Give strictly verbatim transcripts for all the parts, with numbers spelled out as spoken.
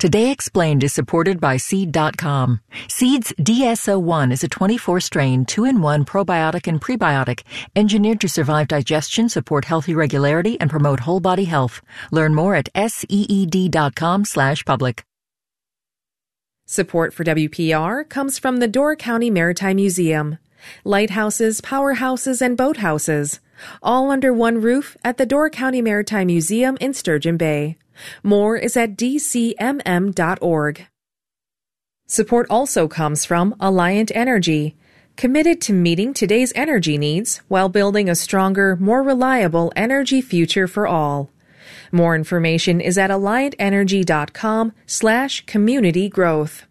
Today Explained is supported by Seed dot com. Seed's D S O one is a twenty-four strain, two in one probiotic and prebiotic, engineered to survive digestion, support healthy regularity, and promote whole body health. Learn more at seed dot com slash public. Support for W P R comes from the Door County Maritime Museum. Lighthouses, powerhouses, and boathouses, all under one roof at the Door County Maritime Museum in Sturgeon Bay. More is at d c m m dot org. Support also comes from Alliant Energy, committed to meeting today's energy needs while building a stronger, more reliable energy future for all. More information is at alliant energy dot com slash community growth.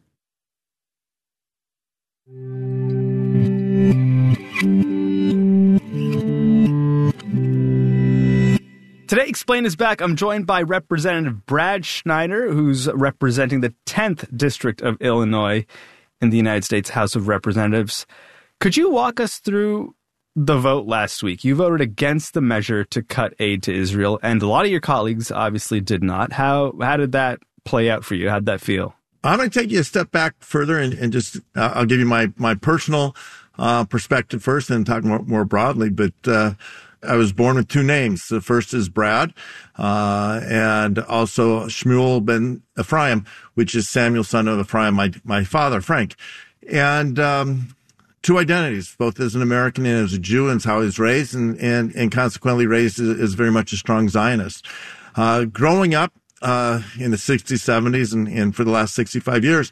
Today, Explain is back. I'm joined by Representative Brad Schneider, who's representing the tenth District of Illinois in the United States House of Representatives. Could you walk us through the vote last week? You voted against the measure to cut aid to Israel, and a lot of your colleagues obviously did not. How how did that play out for you? How'd that feel? I'm going to take you a step back further and, and just uh, I'll give you my my personal uh, perspective first, and talk more, more broadly. But uh, I was born with two names. The first is Brad, uh, and also Shmuel ben Ephraim, which is Samuel, son of Ephraim, my my father, Frank, and um, two identities, both as an American and as a Jew, and it's how I was raised, and and, and consequently raised as, as very much a strong Zionist. Uh, growing up uh, in the sixties, seventies, and, and for the last sixty-five years,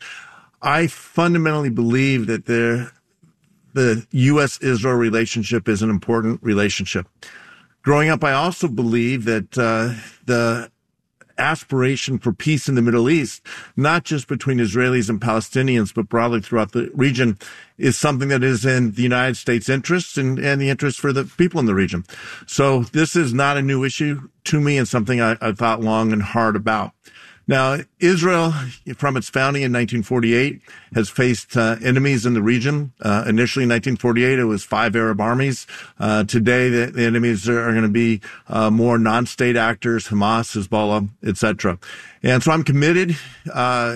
I fundamentally believe that there. The U S Israel relationship is an important relationship. Growing up, I also believe that uh, the aspiration for peace in the Middle East, not just between Israelis and Palestinians, but broadly throughout the region, is something that is in the United States' interest and, and the interest for the people in the region. So this is not a new issue to me, and something I, I thought long and hard about. Now, Israel, from its founding in nineteen forty-eight, has faced uh, enemies in the region. Uh, initially in nineteen forty-eight, it was five Arab armies. Uh, today, the, the enemies are, are going to be uh, more non-state actors, Hamas, Hezbollah, et cetera. And so I'm committed uh,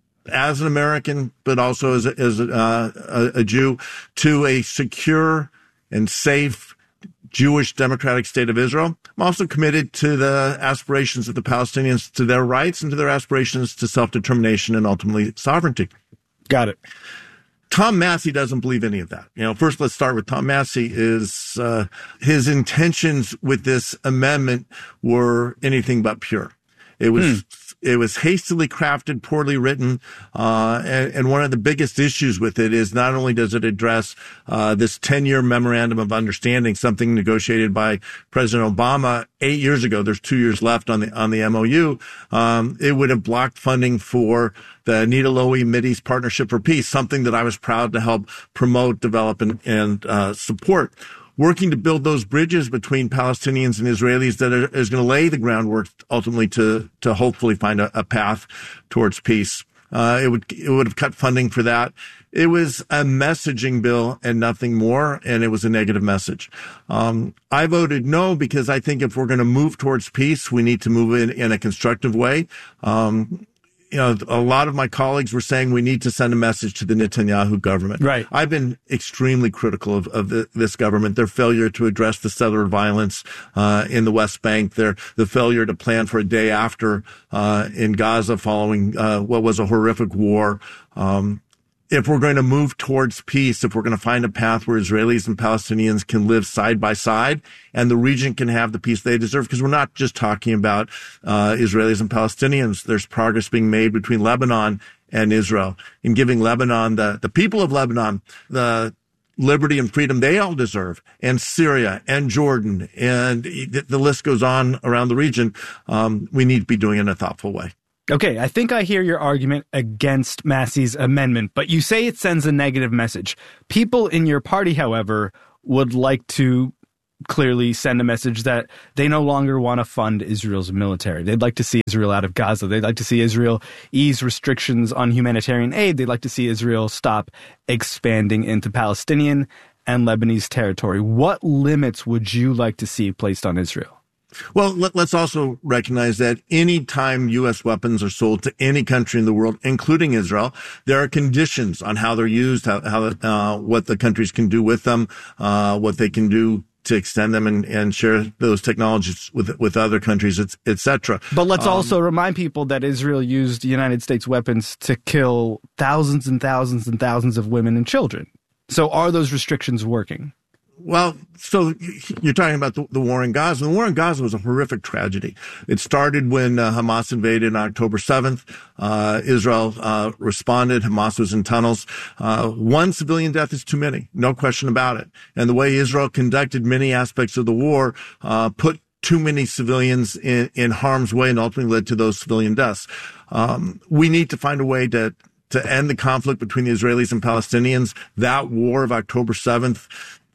as an American, but also as a, as a, uh, a, a Jew, to a secure and safe Jewish democratic state of Israel. I'm also committed to the aspirations of the Palestinians, to their rights and to their aspirations to self-determination and ultimately sovereignty. Got it. Tom Massie doesn't believe any of that. You know, first let's start with Tom Massie. Is uh, his intentions with this amendment were anything but pure. It was hmm. It was hastily crafted, poorly written, uh, and, and one of the biggest issues with it is not only does it address uh, this ten-year memorandum of understanding, something negotiated by President Obama eight years ago. There's two years left on the on the M O U. Um, it would have blocked funding for the Nita Lowey Mideast Partnership for Peace, something that I was proud to help promote, develop, and, and uh, support. Working to build those bridges between Palestinians and Israelis that are, is going to lay the groundwork ultimately to to hopefully find a, a path towards peace. Uh, it would it would have cut funding for that. It was a messaging bill and nothing more, and it was a negative message. Um, I voted no because I think if we're going to move towards peace, we need to move in, in a constructive way. Um, You know, a lot of my colleagues were saying we need to send a message to the Netanyahu government. Right. I've been extremely critical of, of the, this government, their failure to address the settler violence uh, in the West Bank, their the failure to plan for a day after uh, in Gaza following uh, what was a horrific war. Um, If we're going to move towards peace, if we're going to find a path where Israelis and Palestinians can live side by side and the region can have the peace they deserve, because we're not just talking about uh, Israelis and Palestinians. There's progress being made between Lebanon and Israel in giving Lebanon, the, the people of Lebanon, the liberty and freedom they all deserve, and Syria and Jordan, and the, the list goes on around the region. Um, we need to be doing it in a thoughtful way. Okay, I think I hear your argument against Massie's amendment, but you say it sends a negative message. People in your party, however, would like to clearly send a message that they no longer want to fund Israel's military. They'd like to see Israel out of Gaza. They'd like to see Israel ease restrictions on humanitarian aid. They'd like to see Israel stop expanding into Palestinian and Lebanese territory. What limits would you like to see placed on Israel? Well, let, let's also recognize that any time U S weapons are sold to any country in the world, including Israel, there are conditions on how they're used, how, how uh, what the countries can do with them, uh, what they can do to extend them and, and share those technologies with with other countries, et cetera. But let's um, also remind people that Israel used United States weapons to kill thousands and thousands and thousands of women and children. So are those restrictions working? Well, so you're talking about the, the war in Gaza. The war in Gaza was a horrific tragedy. It started when uh, Hamas invaded on October seventh. Uh, Israel uh, responded. Hamas was in tunnels. Uh, one civilian death is too many, no question about it. And the way Israel conducted many aspects of the war uh, put too many civilians in, in harm's way and ultimately led to those civilian deaths. Um, we need to find a way to to end the conflict between the Israelis and Palestinians. That war of October seventh,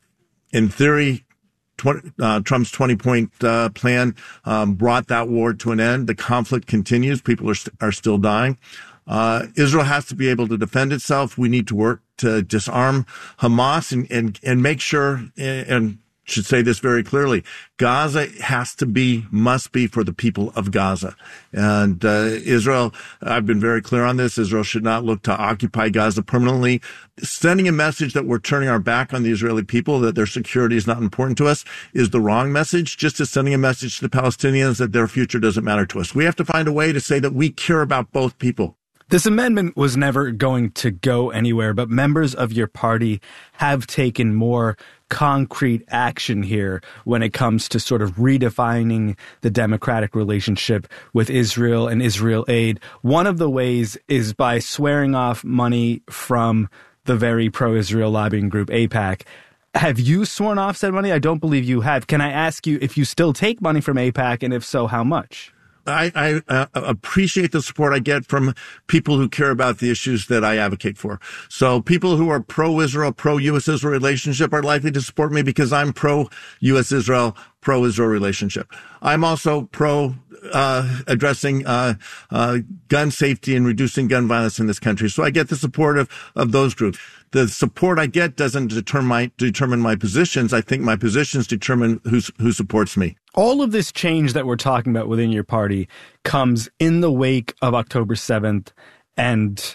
in theory, twenty, uh, Trump's twenty-point uh, plan um, brought that war to an end. The conflict continues. People are st- are still dying. Uh, Israel has to be able to defend itself. We need to work to disarm Hamas and and, and make sure, and should say this very clearly, Gaza has to be, must be for the people of Gaza. And uh, Israel, I've been very clear on this, Israel should not look to occupy Gaza permanently. Sending a message that we're turning our back on the Israeli people, that their security is not important to us, is the wrong message, just as sending a message to the Palestinians that their future doesn't matter to us. We have to find a way to say that we care about both people. This amendment was never going to go anywhere, but members of your party have taken more concrete action here when it comes to sort of redefining the democratic relationship with Israel and Israel aid. One of the ways is by swearing off money from the very pro-Israel lobbying group AIPAC. Have you sworn off said money? I don't believe you have. Can I ask you if you still take money from AIPAC, and if so, how much? I, I uh, appreciate the support I get from people who care about the issues that I advocate for. So people who are pro-Israel, pro-U S Israel relationship are likely to support me because I'm pro-U S Israel, pro-Israel relationship. I'm also pro uh addressing uh uh gun safety and reducing gun violence in this country. So I get the support of, of those groups. The support I get doesn't determine my, determine my positions. I think my positions determine who's, who supports me. All of this change that we're talking about within your party comes in the wake of October seventh and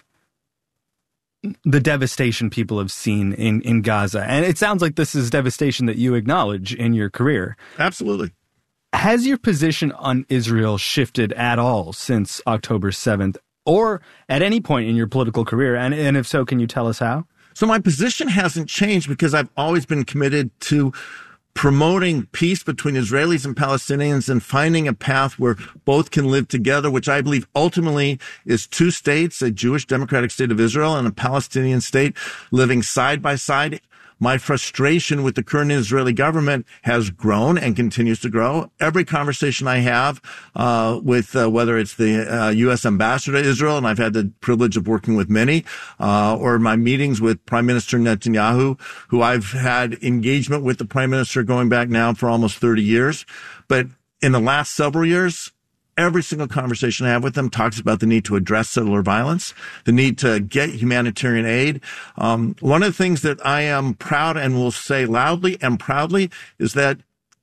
the devastation people have seen in, in Gaza. And it sounds like this is devastation that you acknowledge in your career. Absolutely. Has your position on Israel shifted at all since October seventh, or at any point in your political career? And, and if so, can you tell us how? So my position hasn't changed because I've always been committed to promoting peace between Israelis and Palestinians and finding a path where both can live together, which I believe ultimately is two states, a Jewish democratic state of Israel and a Palestinian state living side by side. My frustration with the current Israeli government has grown and continues to grow. Every conversation I have uh with uh, whether it's the uh, U S ambassador to Israel, and I've had the privilege of working with many, uh or my meetings with Prime Minister Netanyahu, who I've had engagement with the Prime Minister going back now for almost thirty years. But in the last several years, every single conversation I have with them talks about the need to address settler violence, the need to get humanitarian aid. Um, one of the things that I am proud and will say loudly and proudly is that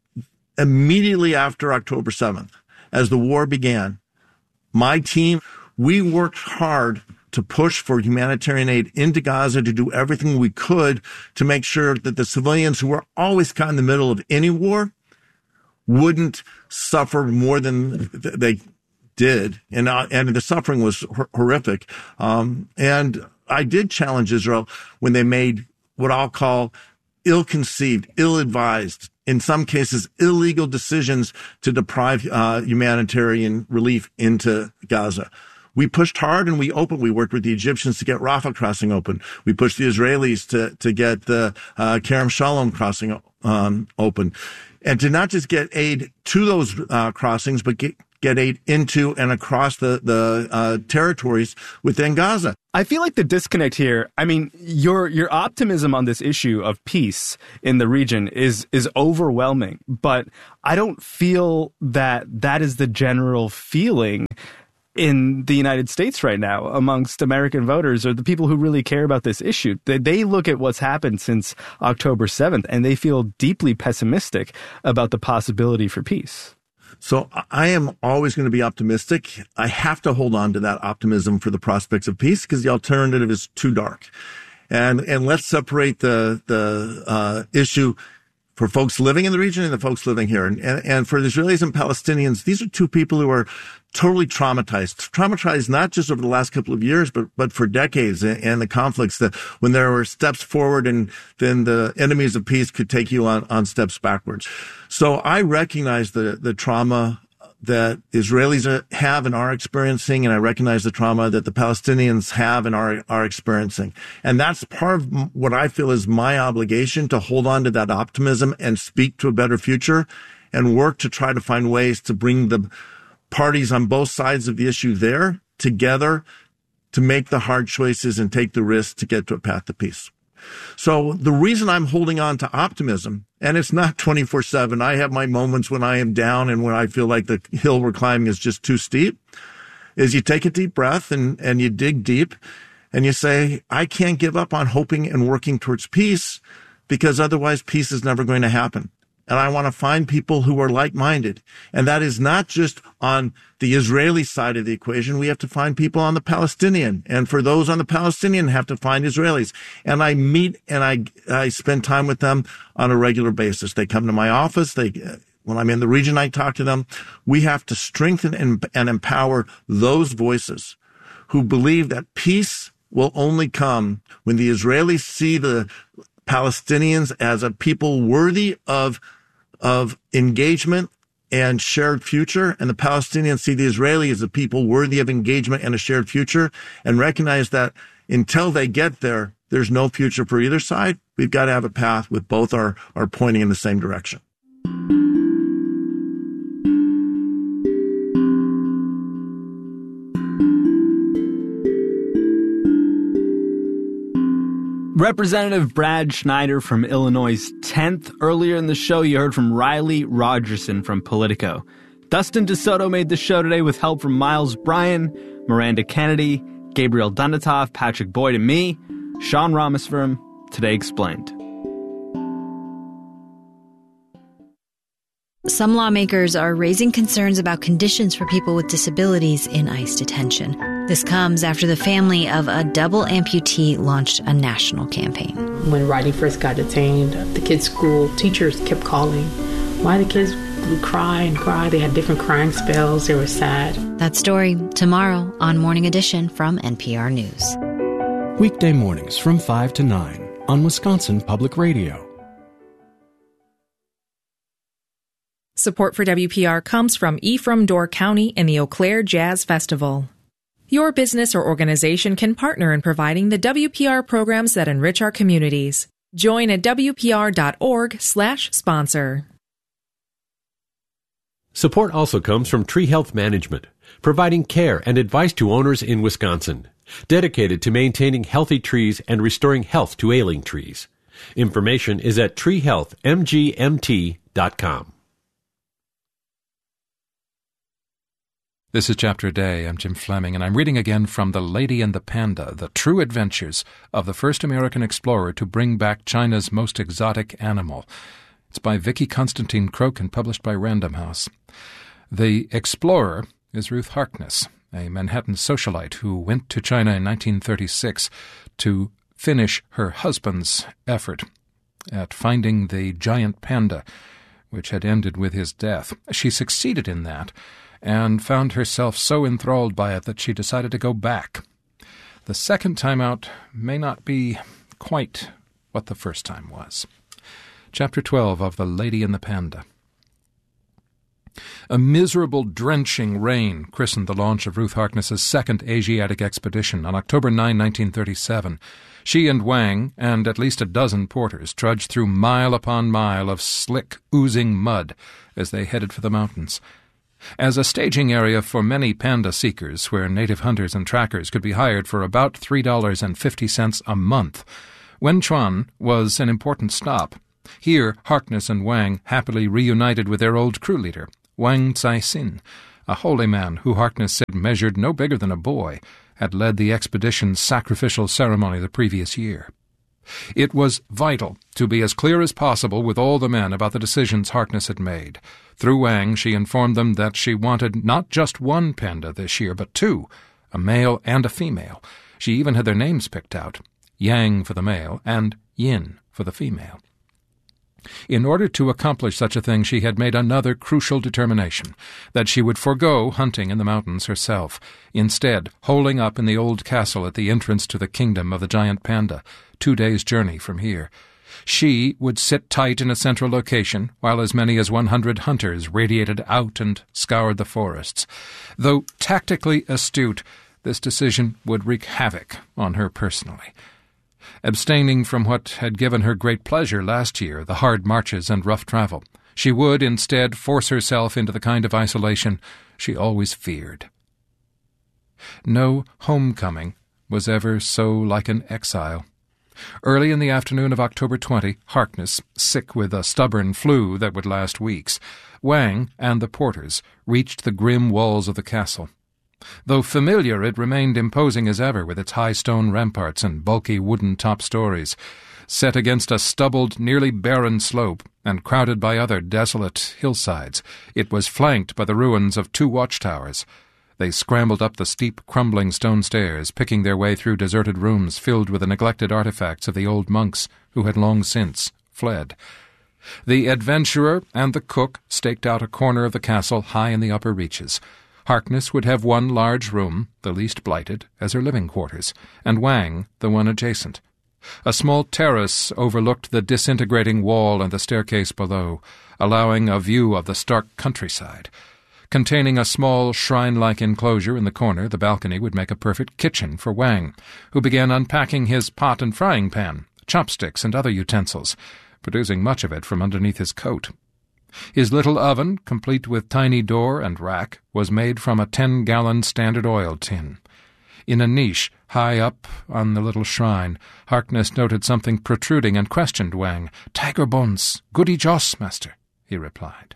immediately after October seventh, as the war began, my team, we worked hard to push for humanitarian aid into Gaza, to do everything we could to make sure that the civilians who were always caught in the middle of any war wouldn't suffer more than they did. And, uh, and the suffering was hor- horrific. Um, and I did challenge Israel when they made what I'll call ill-conceived, ill-advised, in some cases, illegal decisions to deprive uh, humanitarian relief into Gaza. We pushed hard and we opened. We worked with the Egyptians to get Rafah crossing open. We pushed the Israelis to, to get the uh, Kerem Shalom crossing um, open. And to not just get aid to those uh, crossings, but get, get aid into and across the, the uh, territories within Gaza. I feel like the disconnect here, I mean, your your optimism on this issue of peace in the region is is overwhelming, but I don't feel that that is the general feeling in the United States right now amongst American voters or the people who really care about this issue. They, they look at what's happened since October seventh and they feel deeply pessimistic about the possibility for peace. So I am always going to be optimistic. I have to hold on to that optimism for the prospects of peace because the alternative is too dark. And, and let's separate the, the, uh, issue for folks living in the region and the folks living here. And, and, and for the Israelis and Palestinians, these are two people who are totally traumatized, traumatized not just over the last couple of years, but, but for decades and, and the conflicts that when there were steps forward and then the enemies of peace could take you on, on steps backwards. So I recognize the, the trauma that Israelis have and are experiencing, and I recognize the trauma that the Palestinians have and are, are experiencing. And that's part of what I feel is my obligation, to hold on to that optimism and speak to a better future and work to try to find ways to bring the parties on both sides of the issue there together to make the hard choices and take the risks to get to a path to peace. So the reason I'm holding on to optimism, and it's not twenty-four seven, I have my moments when I am down and when I feel like the hill we're climbing is just too steep, is you take a deep breath and, and you dig deep and you say, I can't give up on hoping and working towards peace because otherwise peace is never going to happen. And I want to find people who are like-minded. And that is not just on the Israeli side of the equation. We have to find people on the Palestinian. And for those on the Palestinian, have to find Israelis. And I meet and I, I spend time with them on a regular basis. They come to my office. They, when I'm in the region, I talk to them. We have to strengthen and, and empower those voices who believe that peace will only come when the Israelis see the Palestinians as a people worthy of of engagement and shared future, and the Palestinians see the Israelis as a people worthy of engagement and a shared future, and recognize that until they get there, there's no future for either side. We've got to have a path with both are, are pointing in the same direction. Representative Brad Schneider from Illinois' tenth. Earlier in the show, you heard from Riley Rogerson from Politico. Dustin DeSoto made the show today with help from Miles Bryan, Miranda Kennedy, Gabriel Dunatoff, Patrick Boyd, and me, Sean Rameswaram. Today Explained. Some lawmakers are raising concerns about conditions for people with disabilities in ICE detention. This comes after the family of a double amputee launched a national campaign. When Riley first got detained, the kids' school teachers kept calling. Why the kids would cry and cry. They had different crying spells. They were sad. That story tomorrow on Morning Edition from N P R News. Weekday mornings from five to nine on Wisconsin Public Radio. Support for W P R comes from Ephraim Door County and the Eau Claire Jazz Festival. Your business or organization can partner in providing the W P R programs that enrich our communities. Join at W P R dot org slash sponsor. Support also comes from Tree Health Management, providing care and advice to owners in Wisconsin, dedicated to maintaining healthy trees and restoring health to ailing trees. Information is at tree health m g m t dot com. This is Chapter a Day. I'm Jim Fleming, and I'm reading again from The Lady and the Panda, The True Adventures of the First American Explorer to Bring Back China's Most Exotic Animal. It's by Vicky Constantine Croak and published by Random House. The explorer is Ruth Harkness, a Manhattan socialite who went to China in nineteen thirty-six to finish her husband's effort at finding the giant panda, which had ended with his death. She succeeded in that, and found herself so enthralled by it that she decided to go back. The second time out may not be quite what the first time was. Chapter twelve of The Lady and the Panda. A miserable, drenching rain christened the launch of Ruth Harkness's second Asiatic expedition on October ninth, nineteen thirty-seven. She and Wang, and at least a dozen porters, trudged through mile upon mile of slick, oozing mud as they headed for the mountains. As a staging area for many panda seekers, where native hunters and trackers could be hired for about three dollars and fifty cents a month, Wenchuan was an important stop. Here, Harkness and Wang happily reunited with their old crew leader, Wang Caixin, a holy man who Harkness said measured no bigger than a boy, had led the expedition's sacrificial ceremony the previous year. It was vital to be as clear as possible with all the men about the decisions Harkness had made. Through Wang, she informed them that she wanted not just one panda this year, but two, a male and a female. She even had their names picked out, Yang for the male and Yin for the female. In order to accomplish such a thing, she had made another crucial determination, that she would forego hunting in the mountains herself, instead holing up in the old castle at the entrance to the kingdom of the giant panda, two days' journey from here. She would sit tight in a central location, while as many as one hundred hunters radiated out and scoured the forests. Though tactically astute, this decision would wreak havoc on her personally. Abstaining from what had given her great pleasure last year, the hard marches and rough travel, she would instead force herself into the kind of isolation she always feared. No homecoming was ever so like an exile. Early in the afternoon of October twentieth, Harkness, sick with a stubborn flu that would last weeks, Wang and the porters reached the grim walls of the castle. Though familiar, it remained imposing as ever with its high stone ramparts and bulky wooden top stories. Set against a stubbled, nearly barren slope and crowded by other desolate hillsides, it was flanked by the ruins of two watchtowers. They scrambled up the steep, crumbling stone stairs, picking their way through deserted rooms filled with the neglected artifacts of the old monks who had long since fled. The adventurer and the cook staked out a corner of the castle high in the upper reaches. Harkness would have one large room, the least blighted, as her living quarters, and Wang the one adjacent. A small terrace overlooked the disintegrating wall and the staircase below, allowing a view of the stark countryside. Containing a small shrine-like enclosure in the corner, the balcony would make a perfect kitchen for Wang, who began unpacking his pot and frying pan, chopsticks and other utensils, producing much of it from underneath his coat. His little oven, complete with tiny door and rack, was made from a ten-gallon Standard Oil tin. In a niche, high up on the little shrine, Harkness noted something protruding and questioned Wang. "Tiger bones, goody joss, master," he replied.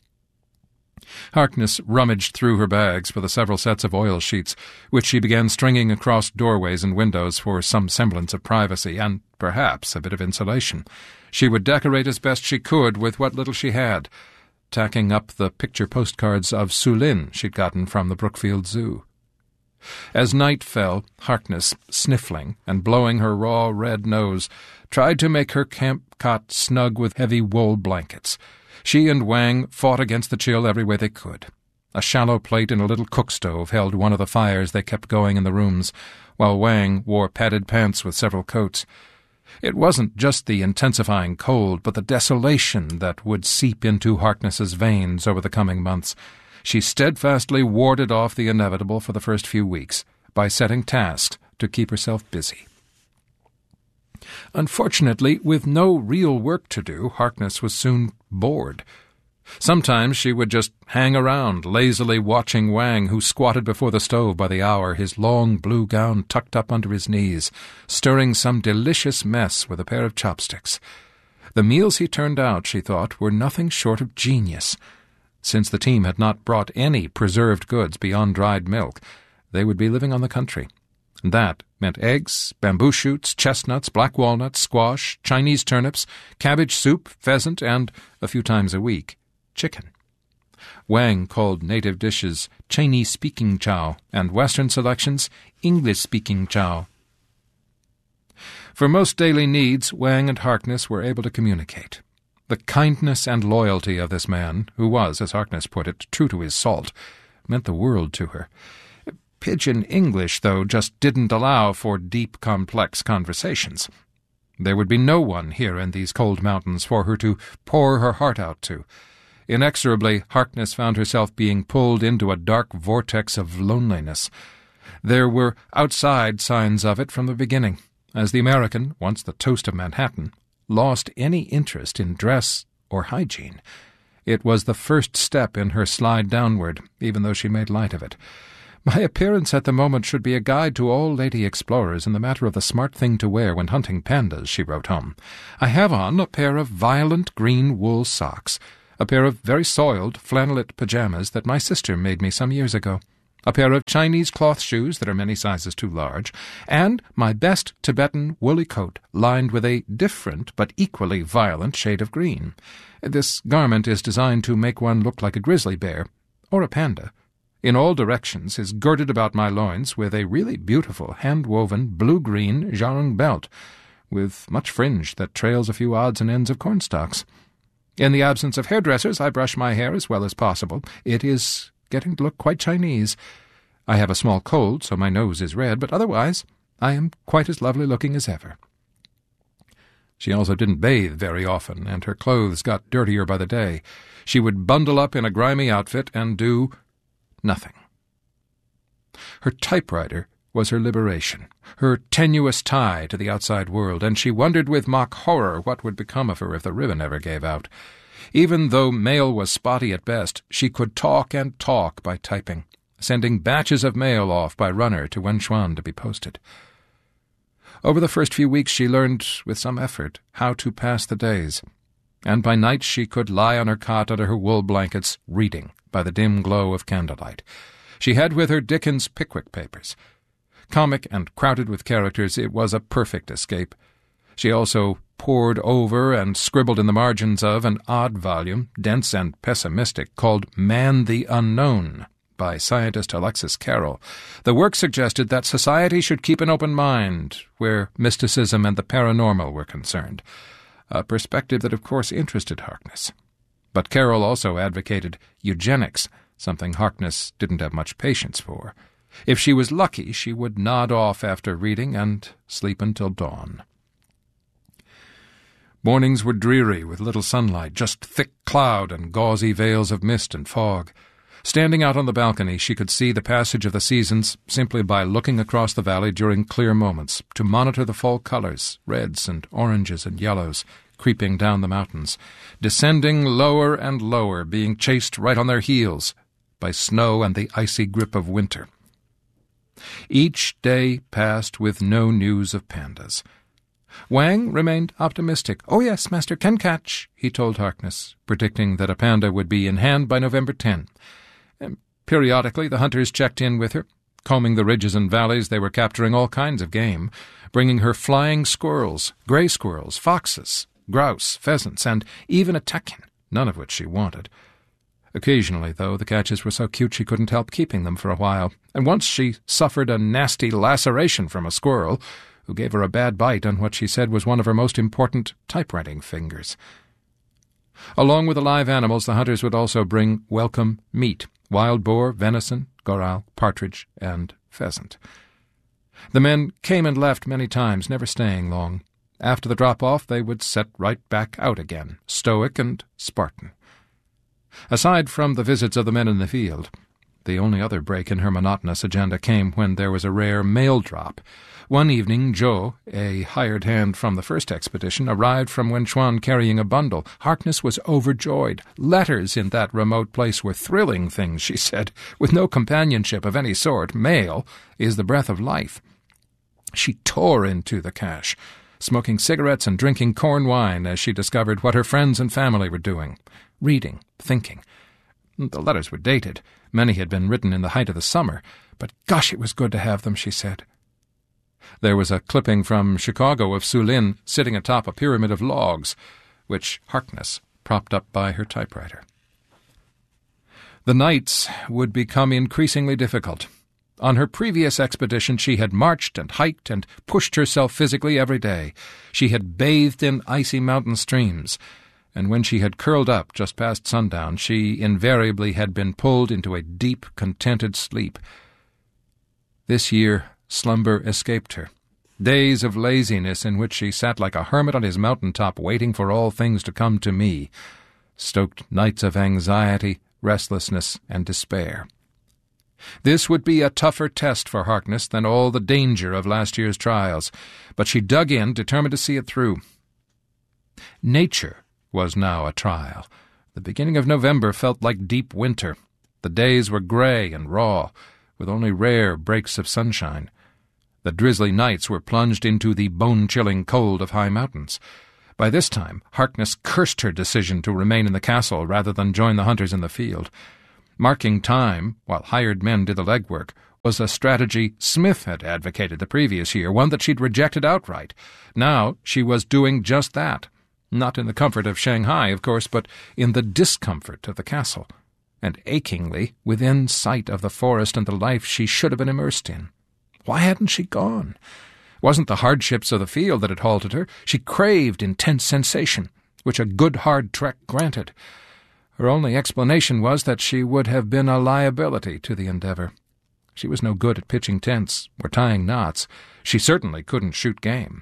Harkness rummaged through her bags for the several sets of oil sheets, which she began stringing across doorways and windows for some semblance of privacy and, perhaps, a bit of insulation. She would decorate as best she could with what little she had, tacking up the picture postcards of Sulin she'd gotten from the Brookfield Zoo. As night fell, Harkness, sniffling and blowing her raw red nose, tried to make her camp cot snug with heavy wool blankets. She and Wang fought against the chill every way they could. A shallow plate in a little cook stove held one of the fires they kept going in the rooms, while Wang wore padded pants with several coats. It wasn't just the intensifying cold, but the desolation that would seep into Harkness's veins over the coming months. She steadfastly warded off the inevitable for the first few weeks by setting tasks to keep herself busy. Unfortunately, with no real work to do, Harkness was soon bored. Sometimes she would just hang around, lazily watching Wang, who squatted before the stove by the hour, his long blue gown tucked up under his knees, stirring some delicious mess with a pair of chopsticks. The meals he turned out, she thought, were nothing short of genius. Since the team had not brought any preserved goods beyond dried milk, they would be living on the country. And that meant eggs, bamboo shoots, chestnuts, black walnuts, squash, Chinese turnips, cabbage soup, pheasant, and, a few times a week, chicken. Wang called native dishes Chinese-speaking chow and Western selections English-speaking chow. For most daily needs, Wang and Harkness were able to communicate. The kindness and loyalty of this man, who was, as Harkness put it, true to his salt, meant the world to her. Pidgin English, though, just didn't allow for deep, complex conversations. There would be no one here in these cold mountains for her to pour her heart out to. Inexorably, Harkness found herself being pulled into a dark vortex of loneliness. There were outside signs of it from the beginning, as the American, once the toast of Manhattan, lost any interest in dress or hygiene. It was the first step in her slide downward, even though she made light of it. My appearance at the moment should be a guide to all lady explorers in the matter of the smart thing to wear when hunting pandas, she wrote home. I have on a pair of violent green wool socks, a pair of very soiled flannelette pajamas that my sister made me some years ago. a pair of Chinese cloth shoes that are many sizes too large, and my best Tibetan woolly coat lined with a different but equally violent shade of green. This garment is designed to make one look like a grizzly bear or a panda. In all directions is girded about my loins with a really beautiful hand-woven blue-green jarung belt, with much fringe that trails a few odds and ends of cornstalks. In the absence of hairdressers, I brush my hair as well as possible. It is getting to look quite Chinese. I have a small cold, so my nose is red, but otherwise I am quite as lovely-looking as ever. She also didn't bathe very often, and her clothes got dirtier by the day. She would bundle up in a grimy outfit and do nothing. Her typewriter was her liberation, her tenuous tie to the outside world, and she wondered with mock horror what would become of her if the ribbon ever gave out. Even though mail was spotty at best, she could talk and talk by typing, sending batches of mail off by runner to Wenchuan to be posted. Over the first few weeks she learned, with some effort, how to pass the days, and by night she could lie on her cot under her wool blankets, reading by the dim glow of candlelight. She had with her Dickens Pickwick papers. Comic and crowded with characters, it was a perfect escape. She also pored over and scribbled in the margins of an odd volume, dense and pessimistic, called Man the Unknown, by scientist Alexis Carrel. The work suggested that society should keep an open mind where mysticism and the paranormal were concerned, a perspective that of course interested Harkness. But Carrel also advocated eugenics, something Harkness didn't have much patience for. If she was lucky, she would nod off after reading and sleep until dawn. Mornings were dreary, with little sunlight, just thick cloud and gauzy veils of mist and fog. Standing out on the balcony, she could see the passage of the seasons simply by looking across the valley during clear moments, to monitor the fall colors, reds and oranges and yellows, creeping down the mountains, descending lower and lower, being chased right on their heels by snow and the icy grip of winter. Each day passed with no news of pandas. Wang remained optimistic. "Oh yes, Master can catch," he told Harkness, predicting that a panda would be in hand by November tenth. And periodically the hunters checked in with her. Combing the ridges and valleys, they were capturing all kinds of game, bringing her flying squirrels, gray squirrels, foxes, grouse, pheasants, and even a tekin, none of which she wanted. Occasionally, though, the catches were so cute she couldn't help keeping them for a while, and once she suffered a nasty laceration from a squirrel, who gave her a bad bite on what she said was one of her most important typewriting fingers. Along with the live animals, the hunters would also bring welcome meat, wild boar, venison, goral, partridge, and pheasant. The men came and left many times, never staying long. After the drop-off, they would set right back out again, stoic and Spartan. Aside from the visits of the men in the field, the only other break in her monotonous agenda came when there was a rare mail drop. One evening, Zhou, a hired hand from the first expedition, arrived from Wenchuan carrying a bundle. Harkness was overjoyed. Letters in that remote place were thrilling things, she said. With no companionship of any sort, mail is the breath of life. She tore into the cache, smoking cigarettes and drinking corn wine as she discovered what her friends and family were doing. Reading, thinking. The letters were dated. Many had been written in the height of the summer, but gosh, it was good to have them, she said. There was a clipping from Chicago of Su Lin sitting atop a pyramid of logs, which Harkness propped up by her typewriter. The nights would become increasingly difficult. On her previous expedition she had marched and hiked and pushed herself physically every day. She had bathed in icy mountain streams, and when she had curled up just past sundown, she invariably had been pulled into a deep, contented sleep. This year slumber escaped her. Days of laziness in which she sat like a hermit on his mountain-top waiting for all things to come to me, stoked nights of anxiety, restlessness, and despair. This would be a tougher test for Harkness than all the danger of last year's trials, but she dug in, determined to see it through. Nature was now a trial. The beginning of November felt like deep winter. The days were gray and raw, with only rare breaks of sunshine. The drizzly nights were plunged into the bone-chilling cold of high mountains. By this time, Harkness cursed her decision to remain in the castle rather than join the hunters in the field. Marking time while hired men did the legwork was a strategy Smith had advocated the previous year, one that she'd rejected outright. Now she was doing just that. Not in the comfort of Shanghai, of course, but in the discomfort of the castle, and achingly within sight of the forest and the life she should have been immersed in. Why hadn't she gone? It wasn't the hardships of the field that had halted her. She craved intense sensation, which a good hard trek granted. Her only explanation was that she would have been a liability to the endeavor. She was no good at pitching tents or tying knots. She certainly couldn't shoot game.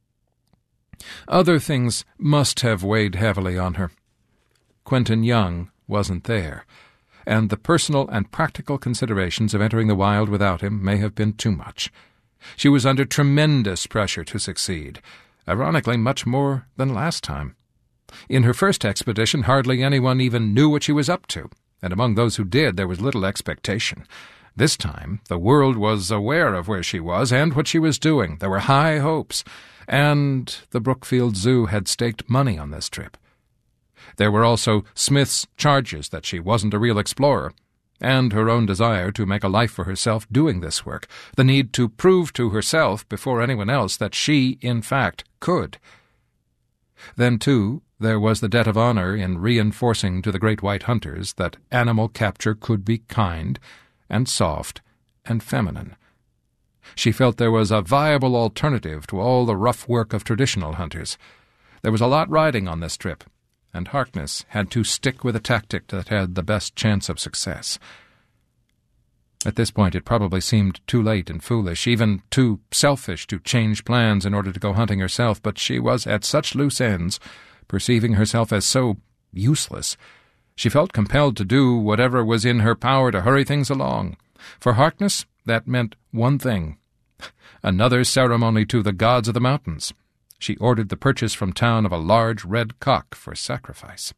Other things must have weighed heavily on her. Quentin Young wasn't there, and the personal and practical considerations of entering the wild without him may have been too much. She was under tremendous pressure to succeed, ironically much more than last time. In her first expedition, hardly anyone even knew what she was up to, and among those who did there was little expectation. This time, the world was aware of where she was and what she was doing. There were high hopes, and the Brookfield Zoo had staked money on this trip. There were also Smith's charges that she wasn't a real explorer, and her own desire to make a life for herself doing this work, the need to prove to herself before anyone else that she, in fact, could. Then, too, there was the debt of honor in reinforcing to the great white hunters that animal capture could be kind and soft and feminine. She felt there was a viable alternative to all the rough work of traditional hunters. There was a lot riding on this trip, and Harkness had to stick with a tactic that had the best chance of success. At this point it probably seemed too late and foolish, even too selfish to change plans in order to go hunting herself, but she was at such loose ends, perceiving herself as so useless. She felt compelled to do whatever was in her power to hurry things along. For Harkness, that meant one thing: another ceremony to the gods of the mountains. She ordered the purchase from town of a large red cock for sacrifice.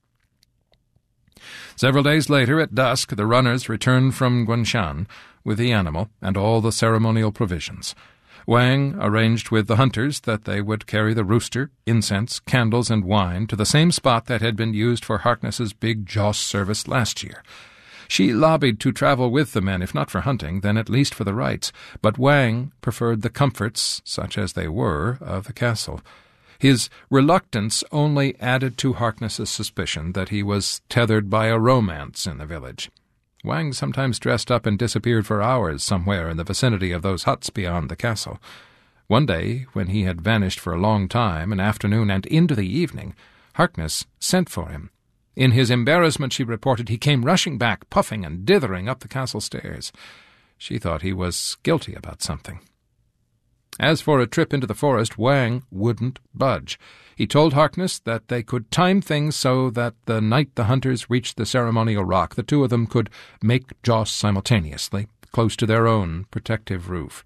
Several days later, at dusk, the runners returned from Guanshan with the animal and all the ceremonial provisions. Wang arranged with the hunters that they would carry the rooster, incense, candles, and wine to the same spot that had been used for Harkness's big joss service last year. She lobbied to travel with the men, if not for hunting, then at least for the rites, but Wang preferred the comforts, such as they were, of the castle. His reluctance only added to Harkness's suspicion that he was tethered by a romance in the village. Wang sometimes dressed up and disappeared for hours somewhere in the vicinity of those huts beyond the castle. One day, when he had vanished for a long time, an afternoon and into the evening, Harkness sent for him. In his embarrassment, she reported, he came rushing back, puffing and dithering up the castle stairs. She thought he was guilty about something. As for a trip into the forest, Wang wouldn't budge. He told Harkness that they could time things so that the night the hunters reached the ceremonial rock, the two of them could make joss simultaneously, close to their own protective roof.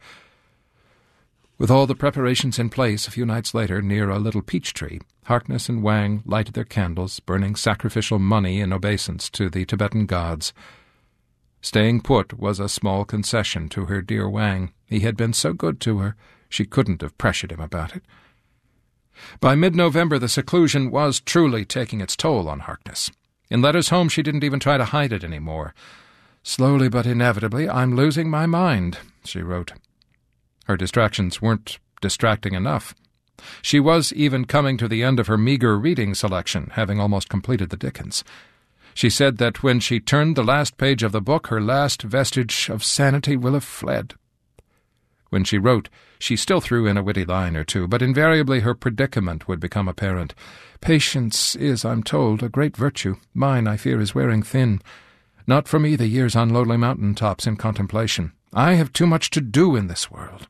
With all the preparations in place, a few nights later, near a little peach tree, Harkness and Wang lighted their candles, burning sacrificial money in obeisance to the Tibetan gods. Staying put was a small concession to her dear Wang. He had been so good to her, she couldn't have pressured him about it. By mid-November, the seclusion was truly taking its toll on Harkness. In letters home, she didn't even try to hide it any more. "Slowly but inevitably, I'm losing my mind," she wrote. Her distractions weren't distracting enough. She was even coming to the end of her meager reading selection, having almost completed the Dickens. She said that when she turned the last page of the book, her last vestige of sanity will have fled. When she wrote, she still threw in a witty line or two, but invariably her predicament would become apparent. "Patience is, I'm told, a great virtue. Mine, I fear, is wearing thin. Not for me the years on lonely mountain tops in contemplation. I have too much to do in this world."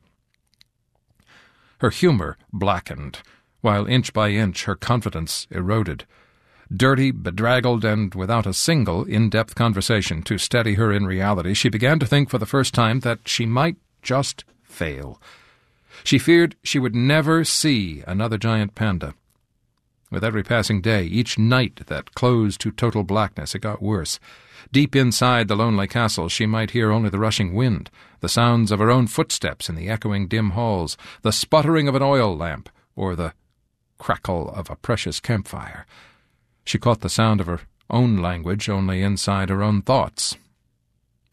Her humor blackened, while inch by inch her confidence eroded. Dirty, bedraggled, and without a single in-depth conversation to steady her in reality, she began to think for the first time that she might just fail. She feared she would never see another giant panda. With every passing day, each night that closed to total blackness, it got worse. Deep inside the lonely castle, she might hear only the rushing wind, the sounds of her own footsteps in the echoing dim halls, the sputtering of an oil lamp, or the crackle of a precious campfire. She caught the sound of her own language only inside her own thoughts,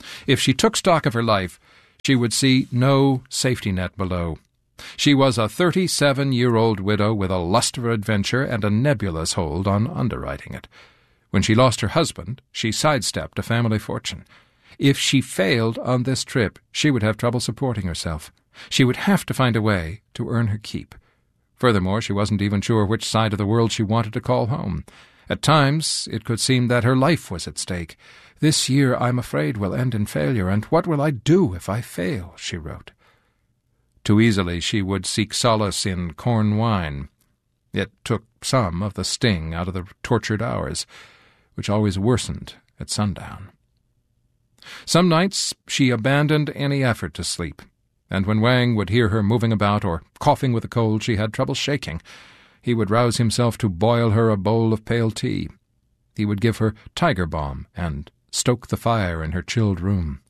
If she took stock of her life, she would see no safety net below. She was a thirty-seven-year-old widow with a lust for adventure and a nebulous hold on underwriting it. When she lost her husband, she sidestepped a family fortune. If she failed on this trip, she would have trouble supporting herself. She would have to find a way to earn her keep. Furthermore, she wasn't even sure which side of the world she wanted to call home. At times, it could seem that her life was at stake. "This year, I'm afraid, will end in failure, and what will I do if I fail?" she wrote. Too easily she would seek solace in corn wine. It took some of the sting out of the tortured hours, which always worsened at sundown. Some nights she abandoned any effort to sleep, and when Wang would hear her moving about or coughing with a cold she had trouble shaking, he would rouse himself to boil her a bowl of pale tea. He would give her tiger balm and stoke the fire in her chilled room.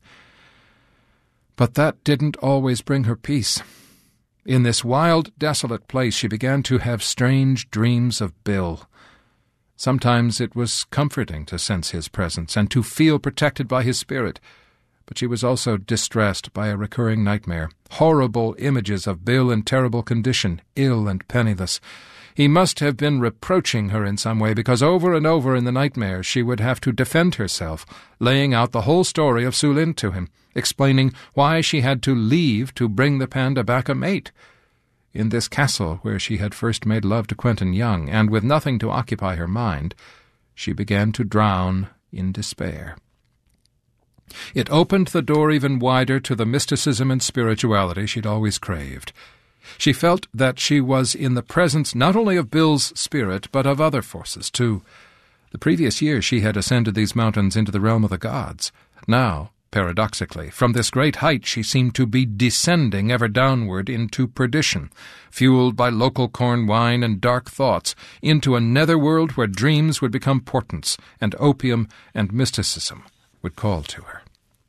But that didn't always bring her peace. In this wild, desolate place she began to have strange dreams of Bill. Sometimes it was comforting to sense his presence and to feel protected by his spirit, but she was also distressed by a recurring nightmare, horrible images of Bill in terrible condition, ill and penniless. He must have been reproaching her in some way, because over and over in the nightmare she would have to defend herself, laying out the whole story of Su Lin to him, explaining why she had to leave to bring the panda back a mate. In this castle where she had first made love to Quentin Young, and with nothing to occupy her mind, she began to drown in despair. It opened the door even wider to the mysticism and spirituality she'd always craved. She felt that she was in the presence not only of Bill's spirit, but of other forces, too. The previous year she had ascended these mountains into the realm of the gods. Now, paradoxically, from this great height she seemed to be descending ever downward into perdition, fueled by local corn wine and dark thoughts, into a netherworld where dreams would become portents, and opium and mysticism would call to her.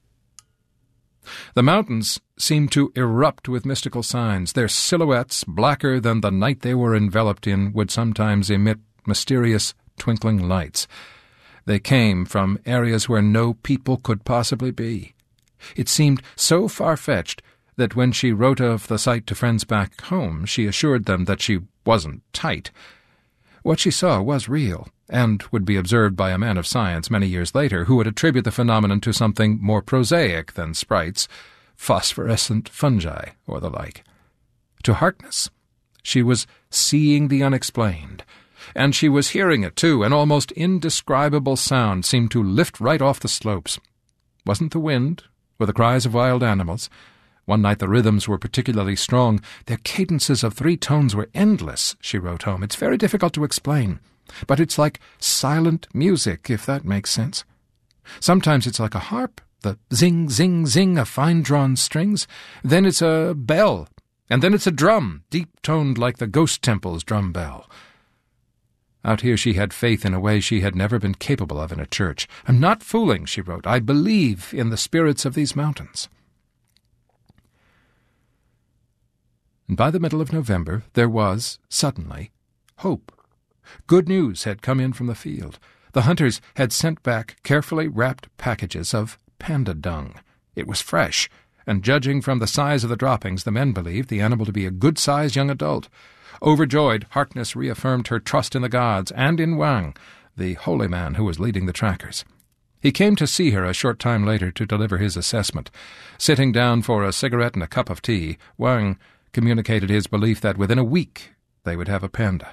The mountains seemed to erupt with mystical signs. Their silhouettes, blacker than the night they were enveloped in, would sometimes emit mysterious twinkling lights. They came from areas where no people could possibly be. It seemed so far-fetched that when she wrote of the sight to friends back home, she assured them that she wasn't tight. What she saw was real, and would be observed by a man of science many years later, who would attribute the phenomenon to something more prosaic than sprites, phosphorescent fungi, or the like. To Harkness, she was seeing the unexplained, and she was hearing it, too. An almost indescribable sound seemed to lift right off the slopes. Wasn't the wind, or the cries of wild animals? One night the rhythms were particularly strong. Their cadences of three tones were endless, she wrote home. It's very difficult to explain, but it's like silent music, if that makes sense. Sometimes it's like a harp, the zing, zing, zing of fine-drawn strings. Then it's a bell, and then it's a drum, deep-toned like the ghost temple's drum bell. Out here she had faith in a way she had never been capable of in a church. I'm not fooling, she wrote. I believe in the spirits of these mountains. And by the middle of November there was, suddenly, hope. Good news had come in from the field. The hunters had sent back carefully wrapped packages of panda dung. It was fresh, and judging from the size of the droppings, the men believed the animal to be a good-sized young adult. Overjoyed, Harkness reaffirmed her trust in the gods and in Wang, the holy man who was leading the trackers. He came to see her a short time later to deliver his assessment. Sitting down for a cigarette and a cup of tea, Wang communicated his belief that within a week they would have a panda.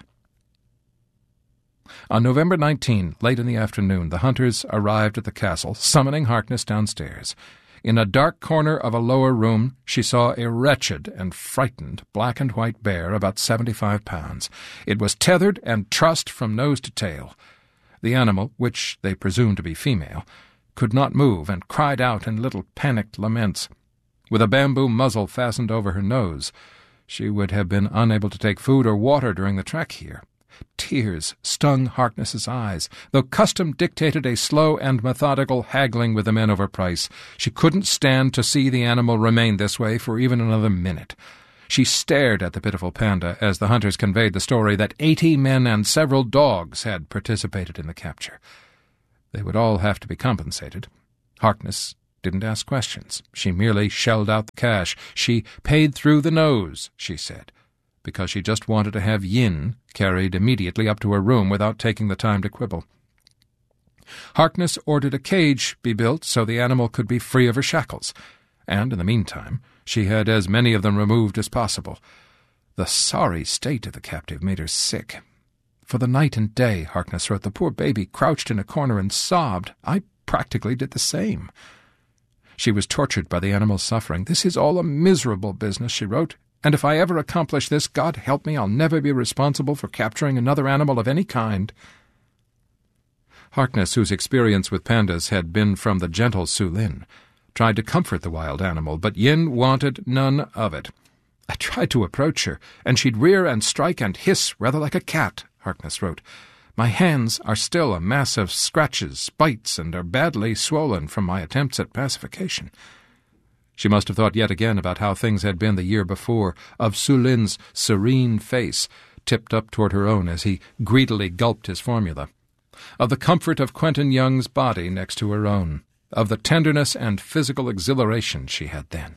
On November nineteenth, late in the afternoon, the hunters arrived at the castle, summoning Harkness downstairs. In a dark corner of a lower room, she saw a wretched and frightened black and white bear about seventy-five pounds. It was tethered and trussed from nose to tail. The animal, which they presumed to be female, could not move and cried out in little panicked laments. With a bamboo muzzle fastened over her nose, she would have been unable to take food or water during the trek here. Tears stung Harkness's eyes, though custom dictated a slow and methodical haggling with the men over price. She couldn't stand to see the animal remain this way for even another minute. She stared at the pitiful panda as the hunters conveyed the story that eighty men and several dogs had participated in the capture. They would all have to be compensated. Harkness didn't ask questions. She merely shelled out the cash. She paid through the nose, she said, because she just wanted to have Yin carried immediately up to her room without taking the time to quibble. Harkness ordered a cage be built so the animal could be free of her shackles, and in the meantime she had as many of them removed as possible. The sorry state of the captive made her sick. For the night and day, Harkness wrote, the poor baby crouched in a corner and sobbed. I practically did the same. She was tortured by the animal's suffering. This is all a miserable business, she wrote, and if I ever accomplish this, God help me, I'll never be responsible for capturing another animal of any kind. Harkness, whose experience with pandas had been from the gentle Su Lin, tried to comfort the wild animal, but Yin wanted none of it. I tried to approach her, and she'd rear and strike and hiss rather like a cat, Harkness wrote. My hands are still a mass of scratches, bites, and are badly swollen from my attempts at pacification. She must have thought yet again about how things had been the year before, of Su Lin's serene face tipped up toward her own as he greedily gulped his formula, of the comfort of Quentin Young's body next to her own, of the tenderness and physical exhilaration she had then.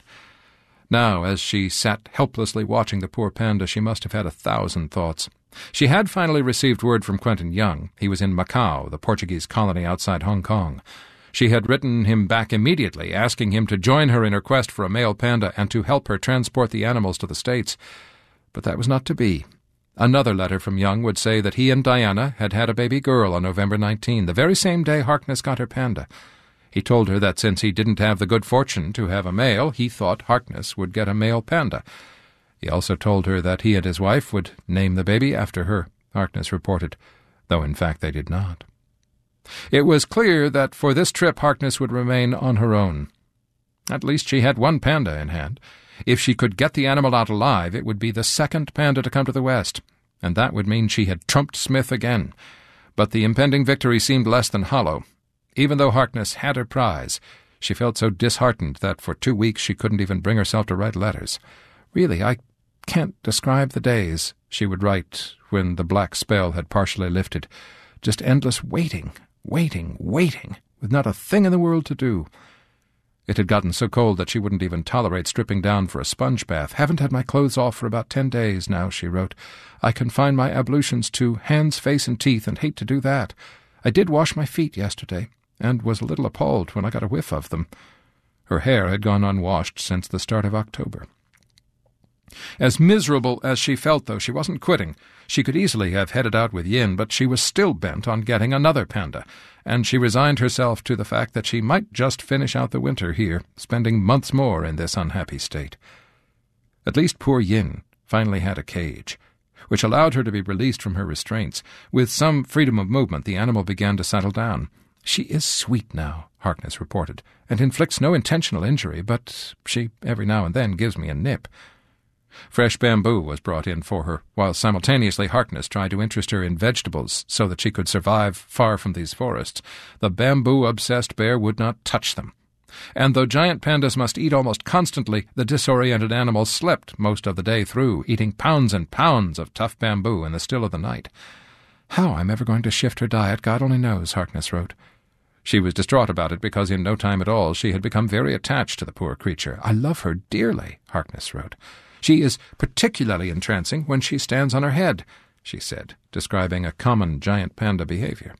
Now, as she sat helplessly watching the poor panda, she must have had a thousand thoughts. She had finally received word from Quentin Young. He was in Macau, the Portuguese colony outside Hong Kong. She had written him back immediately, asking him to join her in her quest for a male panda and to help her transport the animals to the States. But that was not to be. Another letter from Young would say that he and Diana had had a baby girl on November nineteenth, the very same day Harkness got her panda. He told her that since he didn't have the good fortune to have a male, he thought Harkness would get a male panda. He also told her that he and his wife would name the baby after her, Harkness reported, though in fact they did not. It was clear that for this trip Harkness would remain on her own. At least she had one panda in hand. If she could get the animal out alive, it would be the second panda to come to the West, and that would mean she had trumped Smith again. But the impending victory seemed less than hollow. Even though Harkness had her prize, she felt so disheartened that for two weeks she couldn't even bring herself to write letters. Really, I can't describe the days, she would write when the black spell had partially lifted. Just endless waiting, waiting, waiting, with not a thing in the world to do. It had gotten so cold that she wouldn't even tolerate stripping down for a sponge bath. Haven't had my clothes off for about ten days now, she wrote. I confine my ablutions to hands, face, and teeth, and hate to do that. I did wash my feet yesterday, and was a little appalled when I got a whiff of them. Her hair had gone unwashed since the start of October. As miserable as she felt, though, she wasn't quitting. She could easily have headed out with Yin, but she was still bent on getting another panda, and she resigned herself to the fact that she might just finish out the winter here, spending months more in this unhappy state. At least poor Yin finally had a cage, which allowed her to be released from her restraints. With some freedom of movement, the animal began to settle down. She is sweet now, Harkness reported, and inflicts no intentional injury, but she every now and then gives me a nip. Fresh bamboo was brought in for her, while simultaneously Harkness tried to interest her in vegetables so that she could survive far from these forests. The bamboo-obsessed bear would not touch them. And though giant pandas must eat almost constantly, the disoriented animal slept most of the day through, eating pounds and pounds of tough bamboo in the still of the night. How I'm ever going to shift her diet, God only knows, Harkness wrote. She was distraught about it because in no time at all she had become very attached to the poor creature. I love her dearly, Harkness wrote. She is particularly entrancing when she stands on her head, she said, describing a common giant panda behavior.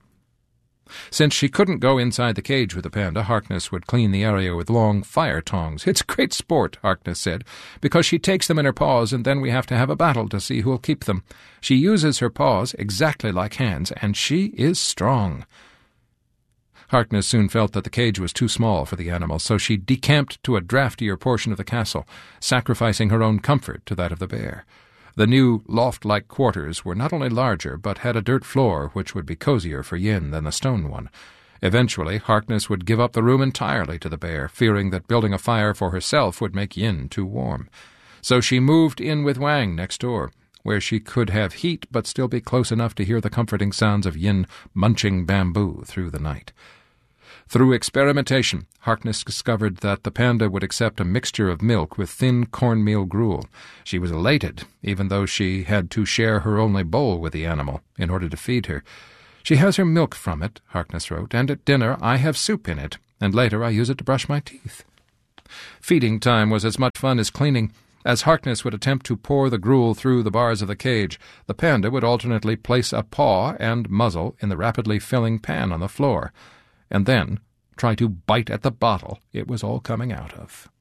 Since she couldn't go inside the cage with the panda, Harkness would clean the area with long fire tongs. It's great sport, Harkness said, because she takes them in her paws and then we have to have a battle to see who'll keep them. She uses her paws exactly like hands, and she is strong. Harkness soon felt that the cage was too small for the animal, so she decamped to a draftier portion of the castle, sacrificing her own comfort to that of the bear. The new loft-like quarters were not only larger, but had a dirt floor which would be cozier for Yin than the stone one. Eventually, Harkness would give up the room entirely to the bear, fearing that building a fire for herself would make Yin too warm. So she moved in with Wang next door, where she could have heat but still be close enough to hear the comforting sounds of Yin munching bamboo through the night. Through experimentation, Harkness discovered that the panda would accept a mixture of milk with thin cornmeal gruel. She was elated, even though she had to share her only bowl with the animal in order to feed her. She has her milk from it, Harkness wrote, and at dinner I have soup in it, and later I use it to brush my teeth. Feeding time was as much fun as cleaning. As Harkness would attempt to pour the gruel through the bars of the cage, the panda would alternately place a paw and muzzle in the rapidly filling pan on the floor, and then try to bite at the bottle it was all coming out of.